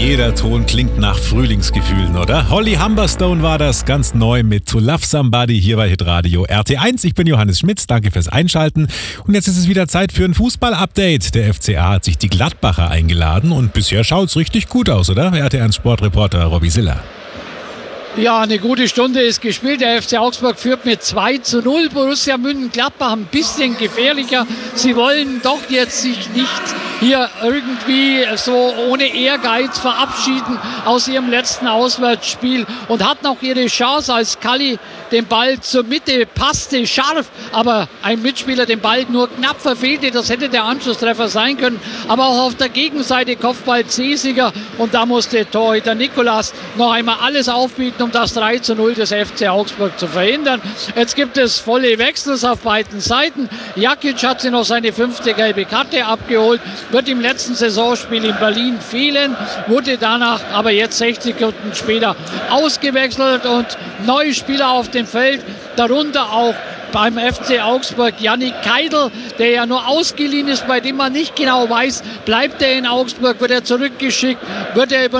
Jeder Ton klingt nach Frühlingsgefühlen, oder? Holly Humberstone war das, ganz neu mit To Love Somebody hier bei Hitradio RT1. Ich bin Johannes Schmitz, danke fürs Einschalten. Und jetzt ist es wieder Zeit für ein Fußball-Update. Der FCA hat sich die Gladbacher eingeladen und bisher schaut's richtig gut aus, oder? RT1-Sportreporter Robby Siller. Ja, eine gute Stunde ist gespielt. Der FC Augsburg führt mit 2:0. Borussia Mönchengladbach ein bisschen gefährlicher. Sie wollen doch jetzt sich nicht hier irgendwie so ohne Ehrgeiz verabschieden aus ihrem letzten Auswärtsspiel und hatten auch ihre Chance, als Kalli den Ball zur Mitte passte, scharf, aber ein Mitspieler den Ball nur knapp verfehlte. Das hätte der Anschlusstreffer sein können. Aber auch auf der Gegenseite Kopfball Cesiger und da musste Torhüter Nikolas noch einmal alles aufbieten, um das 3:0 des FC Augsburg zu verhindern. Jetzt gibt es volle Wechsels auf beiden Seiten. Jakic hat sich noch seine 5. gelbe Karte abgeholt, wird im letzten Saisonspiel in Berlin fehlen, wurde danach aber jetzt 60 Sekunden später ausgewechselt und neue Spieler auf dem Feld, darunter auch beim FC Augsburg Yannick Keidl, der ja nur ausgeliehen ist, bei dem man nicht genau weiß, bleibt er in Augsburg, wird er zurückgeschickt, wird er über